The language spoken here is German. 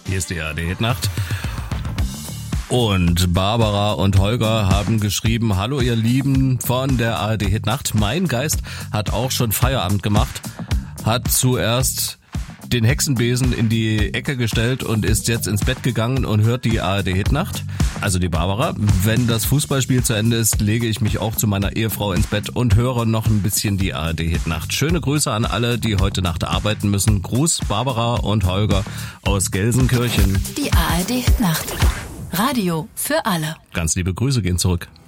Hier ist die ARD-Hitnacht. Und Barbara und Holger haben geschrieben, hallo ihr Lieben von der ARD-Hitnacht. Mein Geist hat auch schon Feierabend gemacht, hat zuerst den Hexenbesen in die Ecke gestellt und ist jetzt ins Bett gegangen und hört die ARD-Hitnacht. Also die Barbara. Wenn das Fußballspiel zu Ende ist, lege ich mich auch zu meiner Ehefrau ins Bett und höre noch ein bisschen die ARD-Hitnacht. Schöne Grüße an alle, die heute Nacht arbeiten müssen. Gruß Barbara und Holger aus Gelsenkirchen. Die ARD-Hitnacht. Radio für alle. Ganz liebe Grüße gehen zurück.